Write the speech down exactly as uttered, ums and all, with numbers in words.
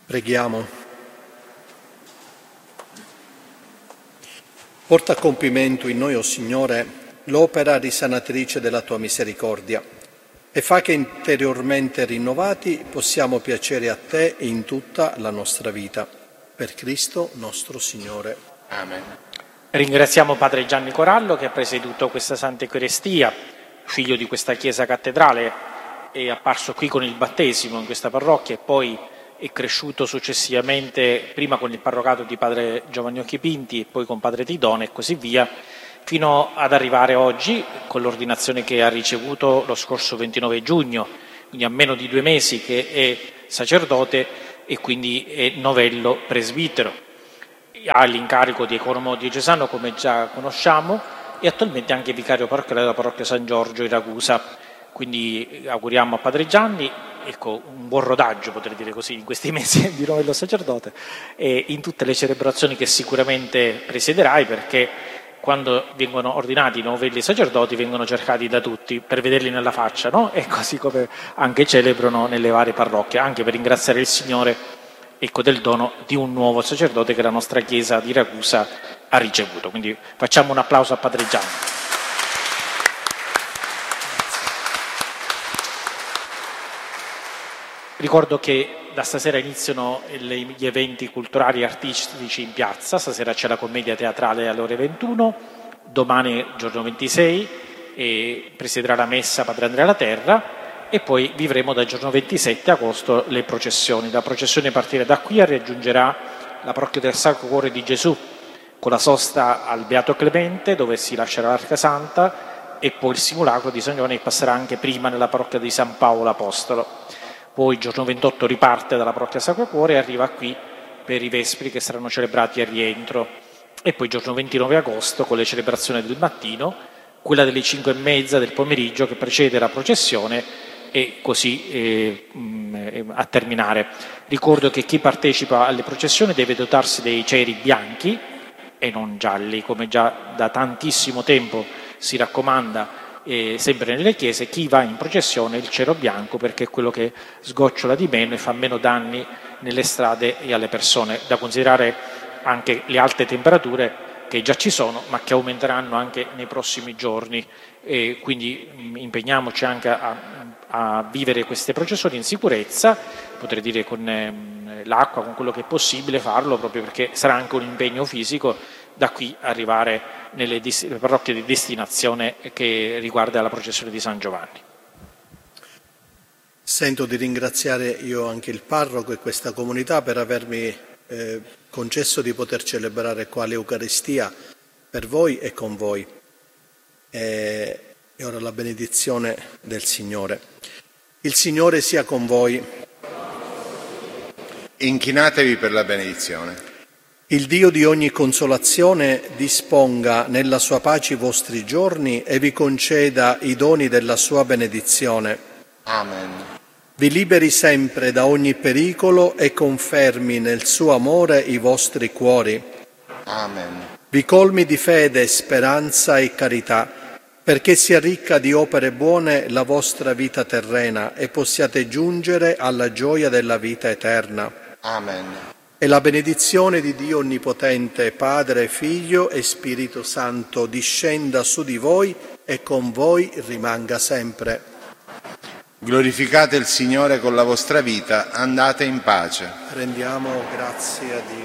Preghiamo. Porta a compimento in noi, o Signore, l'opera risanatrice della Tua misericordia e fa che interiormente rinnovati possiamo piacere a Te in tutta la nostra vita. Per Cristo nostro Signore. Amen. Ringraziamo Padre Gianni Corallo che ha presieduto questa Santa Eucaristia, figlio di questa Chiesa cattedrale, è apparso qui con il battesimo in questa parrocchia e poi è cresciuto successivamente prima con il parrocato di Padre Giovanni Occhi Pinti e poi con Padre Tidone e così via, fino ad arrivare oggi con l'ordinazione che ha ricevuto lo scorso ventinove giugno, quindi a meno di due mesi che è sacerdote e quindi è novello presbitero. Ha l'incarico di economo diocesano, come già conosciamo, e attualmente anche vicario parrocchiale della parrocchia San Giorgio in Ragusa. Quindi auguriamo a Padre Gianni ecco, un buon rodaggio, potrei dire così, in questi mesi di novello sacerdote e in tutte le celebrazioni che sicuramente presiederai, perché quando vengono ordinati i novelli sacerdoti vengono cercati da tutti per vederli nella faccia, no? E così come anche celebrano nelle varie parrocchie, anche per ringraziare il Signore ecco, del dono di un nuovo sacerdote che la nostra Chiesa di Ragusa ha ricevuto. Quindi facciamo un applauso a Padre Gianni. Ricordo che da stasera iniziano gli eventi culturali e artistici in piazza. Stasera c'è la commedia teatrale alle ore ventuno, domani giorno ventisei e presiederà la messa Padre Andrea Laterra e poi vivremo dal giorno ventisette agosto le processioni. La processione partire da qui raggiungerà la parrocchia del Sacro Cuore di Gesù con la sosta al Beato Clemente dove si lascerà l'Arca Santa e poi il simulacro di San Giovanni che passerà anche prima nella parrocchia di San Paolo Apostolo. Poi il giorno ventotto riparte dalla parrocchia Sacro Cuore e arriva qui per i Vespri che saranno celebrati al rientro. E poi il giorno ventinove agosto con le celebrazioni del mattino, quella delle cinque e mezza del pomeriggio che precede la processione e così eh, mh, a terminare. Ricordo che chi partecipa alle processioni deve dotarsi dei ceri bianchi e non gialli, come già da tantissimo tempo si raccomanda. E sempre nelle chiese chi va in processione il cero bianco perché è quello che sgocciola di meno e fa meno danni nelle strade e alle persone, da considerare anche le alte temperature che già ci sono ma che aumenteranno anche nei prossimi giorni e quindi impegniamoci anche a, a vivere queste processioni in sicurezza, potrei dire con eh, l'acqua, con quello che è possibile farlo proprio perché sarà anche un impegno fisico da qui arrivare nelle dis- parrocchie di destinazione che riguarda la processione di San Giovanni. Sento di ringraziare io anche il parroco e questa comunità per avermi eh, concesso di poter celebrare qua l'Eucaristia per voi e con voi. E, e ora la benedizione del Signore. Il Signore sia con voi. Inchinatevi per la benedizione. Il Dio di ogni consolazione disponga nella sua pace i vostri giorni e vi conceda i doni della sua benedizione. Amen. Vi liberi sempre da ogni pericolo e confermi nel suo amore i vostri cuori. Amen. Vi colmi di fede, speranza e carità, perché sia ricca di opere buone la vostra vita terrena e possiate giungere alla gioia della vita eterna. Amen. E la benedizione di Dio Onnipotente, Padre, Figlio e Spirito Santo discenda su di voi e con voi rimanga sempre. Glorificate il Signore con la vostra vita, andate in pace. Rendiamo grazie a Dio.